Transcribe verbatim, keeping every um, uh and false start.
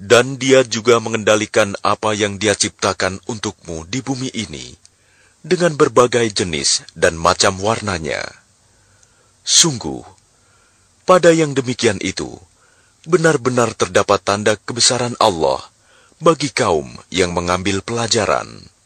Dan Dia juga mengendalikan apa yang Dia ciptakan untukmu di bumi ini, dengan berbagai jenis dan macam warnanya. Sungguh, pada yang demikian itu, benar-benar terdapat tanda kebesaran Allah bagi kaum yang mengambil pelajaran.